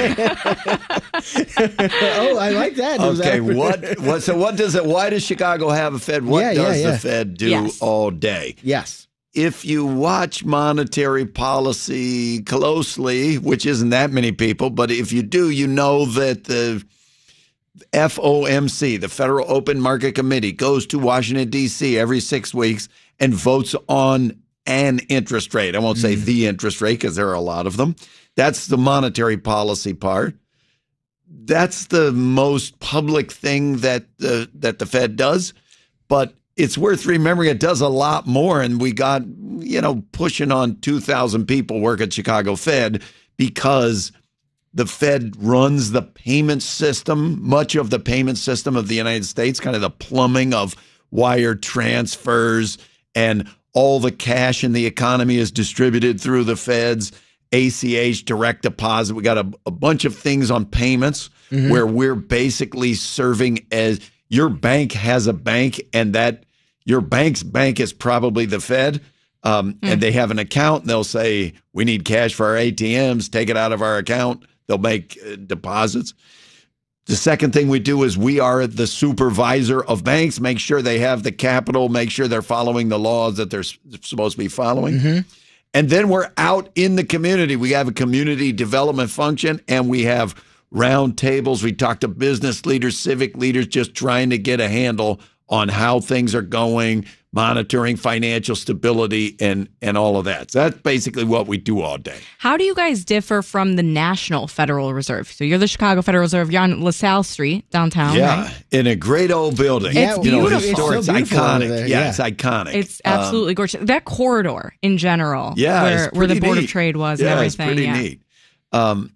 Oh, I like that. Okay, that- what, what? So what does it, why does Chicago have a Fed? What yeah, does yeah, yeah. the Fed do yes. all day? Yes. If you watch monetary policy closely, which isn't that many people, but if you do, you know that the F O M C, the Federal Open Market Committee, goes to Washington, D C every six weeks and votes on an interest rate. I won't say mm. the interest rate because there are a lot of them. That's the monetary policy part. That's the most public thing that the that the Fed does. But it's worth remembering it does a lot more. And we got, you know, pushing on two thousand people work at Chicago Fed because the Fed runs the payment system, much of the payment system of the United States, kind of the plumbing of wire transfers, and all the cash in the economy is distributed through the Fed's A C H, direct deposit. We got a, a bunch of things on payments mm-hmm. where we're basically serving as your bank has a bank, and that your bank's bank is probably the Fed. Um, mm. And they have an account, and they'll say, we need cash for our A T Ms, take it out of our account. They'll make uh, deposits. The second thing we do is we are the supervisor of banks, make sure they have the capital, make sure they're following the laws that they're supposed to be following. Mm-hmm. And then we're out in the community. We have a community development function, and we have round tables. We talk to business leaders, civic leaders, just trying to get a handle on how things are going, monitoring financial stability, and and all of that. So that's basically what we do all day. How do you guys differ from the National Federal Reserve? So you're the Chicago Federal Reserve. You're on LaSalle Street downtown, yeah, right? In a great old building. It's you know, beautiful. historic, It's so it's beautiful iconic. over there, Yeah, yeah. it's iconic. It's absolutely Um, gorgeous. That corridor in general, yeah, where, it's where the pretty Board neat. of Trade was yeah, and it's everything. pretty yeah. neat. Um,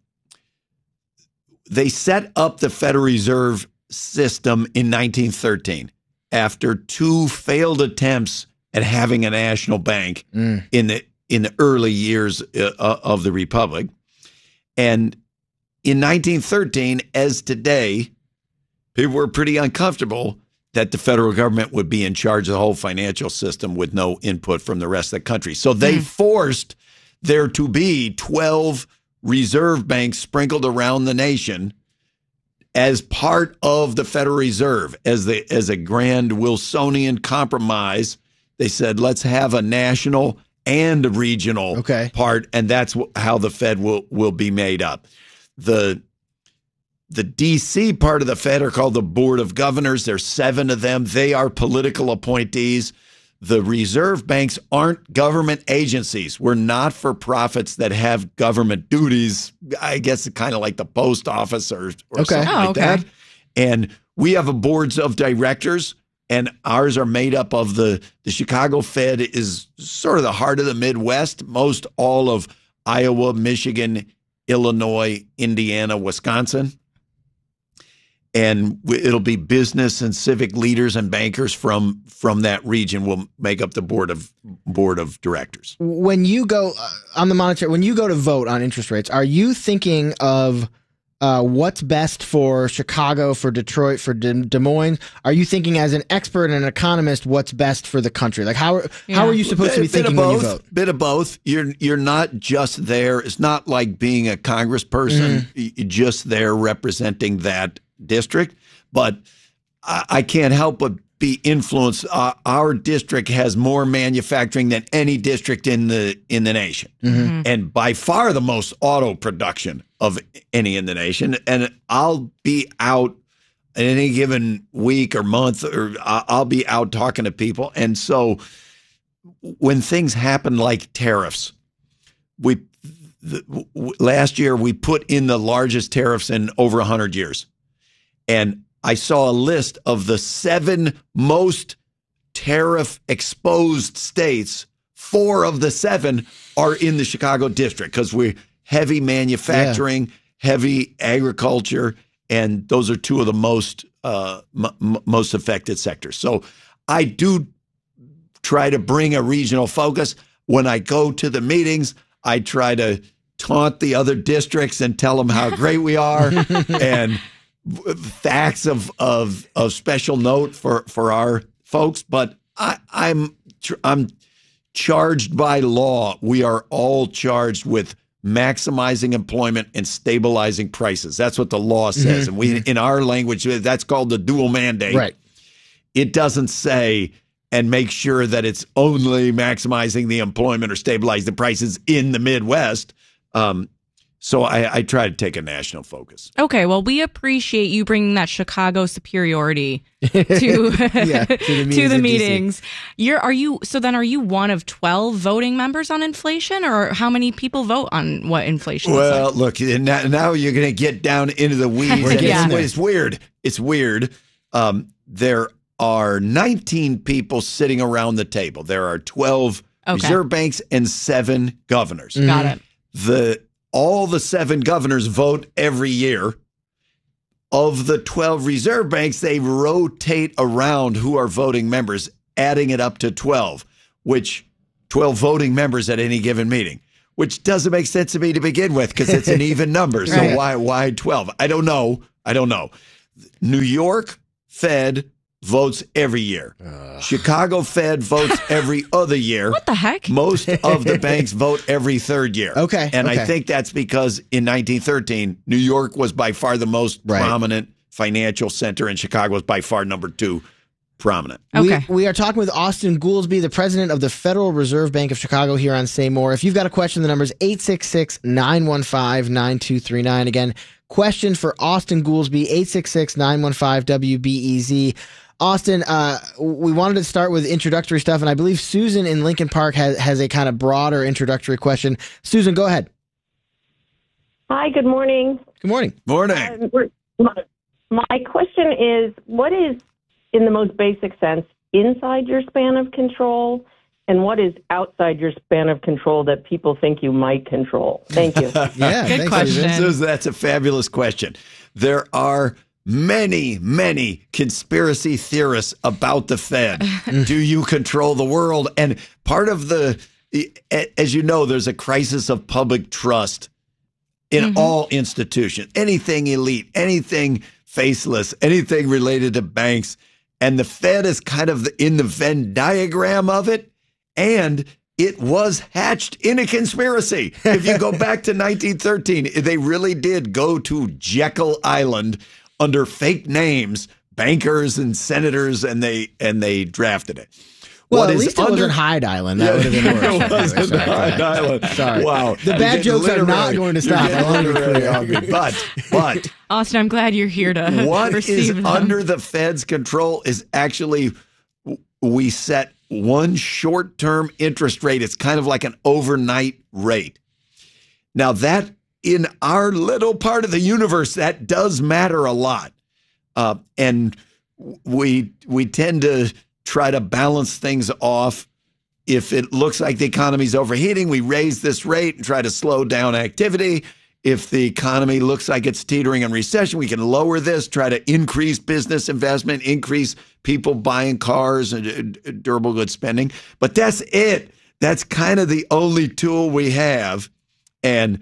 they set up the Federal Reserve System in nineteen thirteen after two failed attempts at having a national bank mm. in the in the early years uh, of the Republic. And in nineteen thirteen, as today, people were pretty uncomfortable that the federal government would be in charge of the whole financial system with no input from the rest of the country. So they mm. forced there to be twelve reserve banks sprinkled around the nation as part of the Federal Reserve, as the as a grand Wilsonian compromise. They said, let's have a national and a regional okay. part, and that's wh- how the Fed will will be made up. The the D C part of the Fed are called the Board of Governors. There's seven of them. They are political appointees. The reserve banks aren't government agencies. We're not for profits that have government duties. I guess it's kind of like the post office or, or Okay. something Oh, like okay. that. And we have a boards of directors, and ours are made up of the, the Chicago Fed is sort of the heart of the Midwest. Most all of Iowa, Michigan, Illinois, Indiana, Wisconsin. And it'll be business and civic leaders and bankers from from that region will make up the board of board of directors. When you go uh, on the monetary, when you go to vote on interest rates, are you thinking of uh, what's best for Chicago, for Detroit, for Des, Des Moines? Are you thinking as an expert and an economist what's best for the country? Like how Yeah. how are you supposed to be Bit- bit thinking of when you both, vote? Bit of both. You're you're not just there. It's not like being a congressperson. Mhm. You're just there representing that district. But I, I can't help but be influenced. Uh, our district has more manufacturing than any district in the in the nation, Mhm. and by far the most auto production of any in the nation. And I'll be out in any given week or month, or I- I'll be out talking to people. And so when things happen like tariffs, we the, w- last year we put in the largest tariffs in over one hundred years. And I saw a list of the seven most tariff-exposed states. Four of the seven are in the Chicago district because we're heavy manufacturing, heavy agriculture, and those are two of the most uh, m- m- most affected sectors. So I do try to bring a regional focus. When I go to the meetings, I try to taunt the other districts and tell them how great we are and facts of, of of special note for, for our folks. But I, I'm tr- I'm charged by law. We are all charged with maximizing employment and stabilizing prices. That's what the law says. Mhm. And we, in our language, that's called the dual mandate. Right. It doesn't say and make sure that it's only maximizing the employment or stabilizing the prices in the Midwest. Um, So I, I try to take a national focus. Okay, well, we appreciate you bringing that Chicago superiority to Yeah, to the meetings. to the in D C. meetings. You're are you so then are you one of twelve voting members on inflation, or how many people vote on what inflation looks Well, like? look, now, now you're going to get down into the weeds. We're and getting it's, there. it's weird. It's weird. Um, there are nineteen people sitting around the table. There are twelve Okay. reserve banks and seven governors. Got it. The all the seven governors vote every year. Of the twelve reserve banks, they rotate around who are voting members, adding it up to twelve, which twelve voting members at any given meeting, which doesn't make sense to me to begin with because it's an even number. So Right. why why twelve? I don't know. I don't know. New York Fed votes every year. Chicago Fed votes every other year. What the heck? Most of the banks vote every third year. Okay, And okay. I think that's because in nineteen thirteen, New York was by far the most Right. prominent financial center, and Chicago was by far number two prominent. Okay. We, we are talking with Austin Goolsbee, the president of the Federal Reserve Bank of Chicago, here on Say More. If you've got a question, the number is eight six six, nine one five, nine two three nine. Again, question for Austin Goolsbee, eight six six, nine one five, W B E Z. Austin, uh, we wanted to start with introductory stuff, and I believe Susan in Lincoln Park has, has a kind of broader introductory question. Susan, go ahead. Hi, good morning. Good morning. Morning. Um, we're- my, my question is, what is, in the most basic sense, inside your span of control, and what is outside your span of control that people think you might control? Thank you. Yeah, Good thanks, question. Susan. Susan, that's a fabulous question. There are many, many conspiracy theorists about the Fed. Do you control the world? And part of the, as you know, there's a crisis of public trust in Mm-hmm. all institutions, anything elite, anything faceless, anything related to banks. And the Fed is kind of in the Venn diagram of it. And it was hatched in a conspiracy. If you go back to nineteen thirteen, they really did go to Jekyll Island under fake names, bankers and senators, and they and they drafted it. Well, What at is least it under- wasn't Hyde Island. That would have been worse. It wasn't Sorry. Hyde Island. Sorry. Wow. The You're bad getting jokes are not literary. going to You're stop. I getting want to be literary clear. on me. But, but Austin, I'm glad you're here to what is receive them. under the Fed's control is actually we set one short-term interest rate. It's kind of like an overnight rate. Now that in our little part of the universe, that does matter a lot. Uh, and we we tend to try to balance things off. If it looks like the economy's overheating, we raise this rate and try to slow down activity. If the economy looks like it's teetering in recession, we can lower this, try to increase business investment, increase people buying cars and uh, durable goods spending. But that's it. That's kind of the only tool we have. And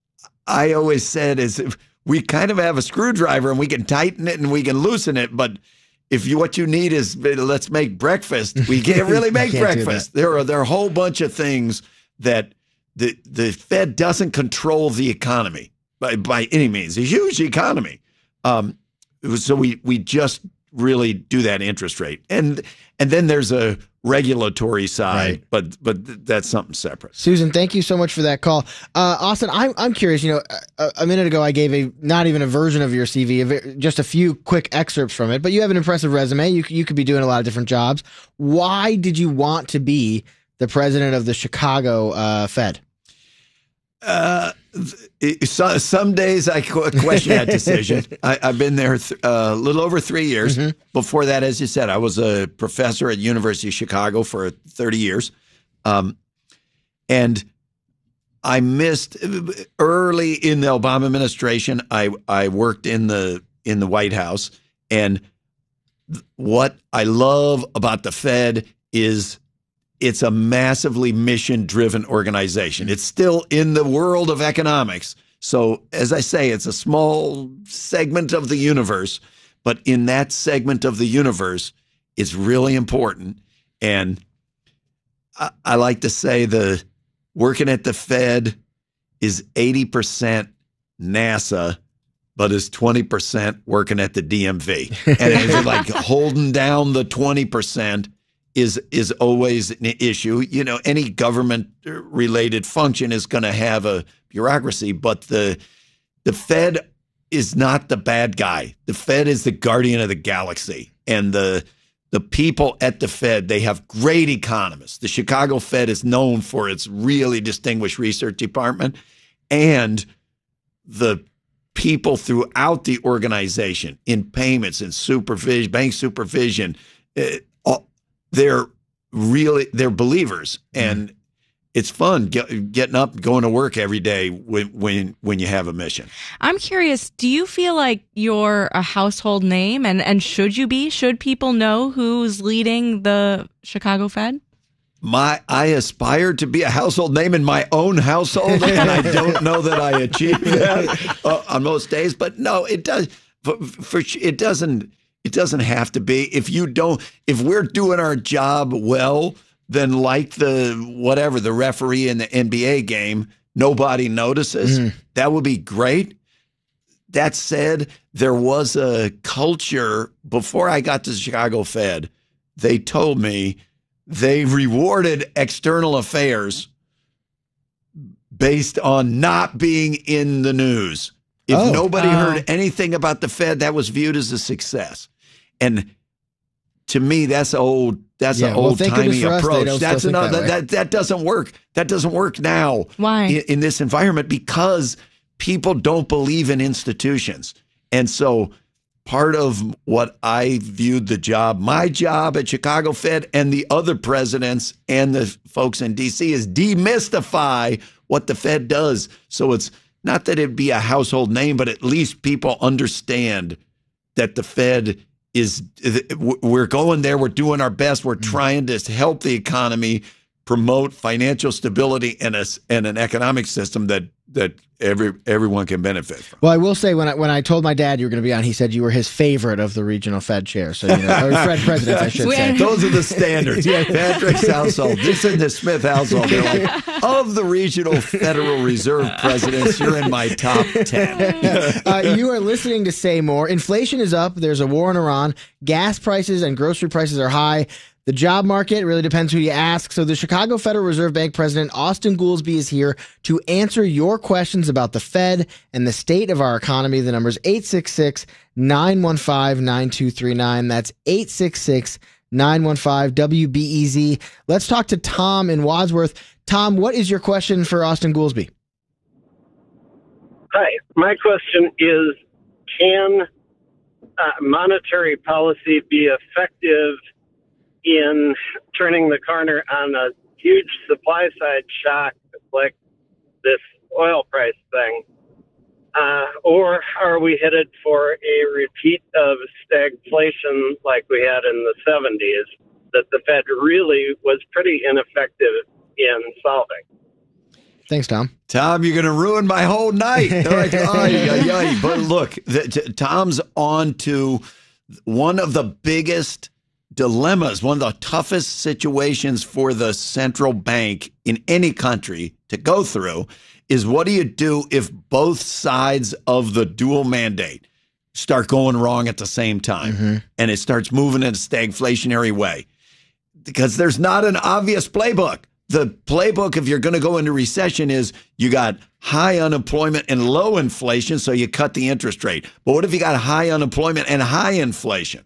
I always said is we kind of have a screwdriver and we can tighten it and we can loosen it. But if you what you need is let's make breakfast, we can't really make Can't do breakfast. There are there are a whole bunch of things that the the Fed doesn't control the economy by by any means. It's a huge economy. Um, so we we just really do that interest rate, and and then there's a regulatory side, Right. but but that's something separate. Susan, thank you so much for that call. Uh, Austin, I'm I'm curious. You know, a, a minute ago I gave a not even a version of your C V, a ve- just a few quick excerpts from it. But you have an impressive resume. You c- you could be doing a lot of different jobs. Why did you want to be the president of the Chicago uh, Fed? Uh, th- so, some days I qu- question that decision. I, I've been there th- uh, a little over three years. Mm-hmm. Before that, as you said, I was a professor at University of Chicago for thirty years. Um, and I missed early in the Obama administration. I, I worked in the in the White House, and th- what I love about the Fed is it's a massively mission-driven organization. It's still in the world of economics. So, as I say, it's a small segment of the universe, but in that segment of the universe, it's really important. And I, I like to say the working at the Fed is eighty percent NASA, but is twenty percent working at the D M V. And it's like holding down the twenty percent is is always an issue. You know, any government related function is going to have a bureaucracy, but the the Fed is not the bad guy. The Fed is the guardian of the galaxy. And the the people at the Fed, they have great economists. The Chicago Fed is known for its really distinguished research department, and the people throughout the organization in payments and supervision, bank supervision, uh, they're really, they're believers. And it's fun get, getting up, going to work every day when, when, when you have a mission. I'm curious, do you feel like you're a household name, and, and should you be? Should people know who's leading the Chicago Fed? My, I aspire to be a household name in my own household, and I don't know that I achieve that uh, on most days. But no, it does. For, for it doesn't. It doesn't have to be. If you don't, if we're doing our job well, then like the whatever the referee in the N B A game, nobody notices. Mm. That would be great. That said, there was a culture before I got to the Chicago Fed. They told me they rewarded external affairs based on not being in the news. If Oh. nobody Oh. heard anything about the Fed, that was viewed as a success. And to me, that's old. That's Yeah, an well, old thank timey goodness for us they approach. don't That's still think another that that, way. that that doesn't work. That doesn't work now. Why? In, in this environment, because people don't believe in institutions, and so part of what I viewed the job, my job at Chicago Fed, and the other presidents and the folks in D C is demystify what the Fed does. So it's not that it'd be a household name, but at least people understand that the Fed is, we're going there, we're doing our best, we're trying to help the economy, promote financial stability and a, and an economic system that that every everyone can benefit from. Well, I will say when I when I told my dad you were going to be on, he said you were his favorite of the regional Fed chair. So you know, or Fed presidents, I should say. Those are the standards. Patrick's household, this is the Smith household. They're like, of the regional Federal Reserve presidents, you're in my top ten. uh, you are listening to Say More. Inflation is up. There's a war in Iran. Gas prices and grocery prices are high. The job market really depends who you ask. So the Chicago Federal Reserve Bank President Austin Goolsbee is here to answer your questions about the Fed and the state of our economy. The number is eight six six, nine one five, nine two three nine. That's eight six six, nine one five, W B E Z. Let's talk to Tom in Wadsworth. Tom, what is your question for Austin Goolsbee? Hi, my question is, can uh, monetary policy be effective in turning the corner on a huge supply side shock like this oil price thing? Uh, or are we headed for a repeat of stagflation like we had in the seventies that the Fed really was pretty ineffective in solving? Thanks, Tom. Tom, you're going to ruin my whole night. They're like, ay, ay, ay. But look, the, t- Tom's on to one of the biggest dilemmas, one of the toughest situations for the central bank in any country to go through is what do you do if both sides of the dual mandate start going wrong at the same time mm-hmm. and it starts moving in a stagflationary way? Because there's not an obvious playbook. The playbook, if you're going to go into recession, is you got high unemployment and low inflation, so you cut the interest rate. But what if you got high unemployment and high inflation?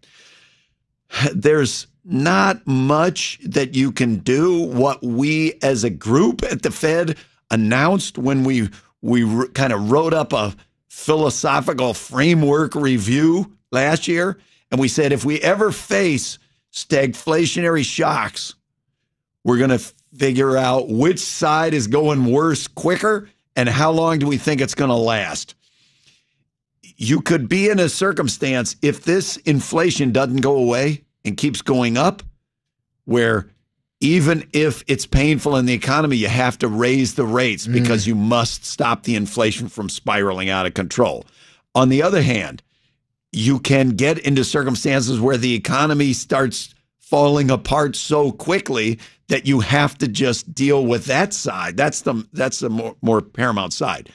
There's not much that you can do. What we as a group at the Fed announced when we we r- kind of wrote up a philosophical framework review last year, and we said if we ever face stagflationary shocks, we're going to figure out which side is going worse quicker and how long do we think it's going to last. You could be in a circumstance, if this inflation doesn't go away and keeps going up, where even if it's painful in the economy, you have to raise the rates mm. because you must stop the inflation from spiraling out of control. On the other hand, you can get into circumstances where the economy starts falling apart so quickly that you have to just deal with that side. That's the that's the more, more paramount side.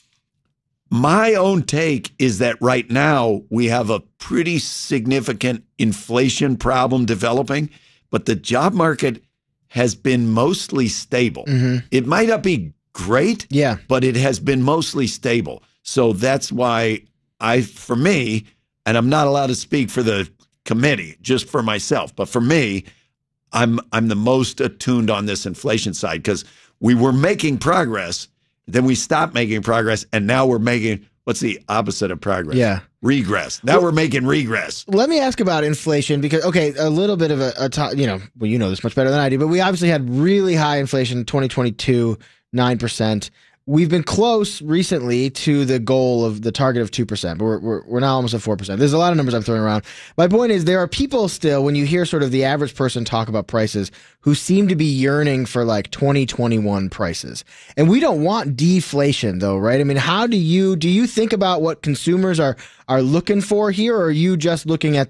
My own take is that right now we have a pretty significant inflation problem developing, but the job market has been mostly stable. Mm-hmm. It might not be great. Yeah. But it has been mostly stable. So that's why I, for me, and I'm not allowed to speak for the committee, just for myself, but for me, I'm I'm the most attuned on this inflation side because we were making progress, then we stopped making progress, and now we're making, what's the opposite of progress? Yeah. Regress. Now Well, we're making regress. Let me ask about inflation because, okay, a little bit of a, a to, you know, well, you know this much better than I do, but we obviously had really high inflation in twenty twenty-two, nine percent. We've been close recently to the goal of the target of two percent, but we're, we're, we're now almost at four percent. There's a lot of numbers I'm throwing around. My point is there are people still, when you hear sort of the average person talk about prices, who seem to be yearning for like twenty twenty-one prices. And we don't want deflation though, right? I mean, how do you, do you think about what consumers are, are looking for here, or are you just looking at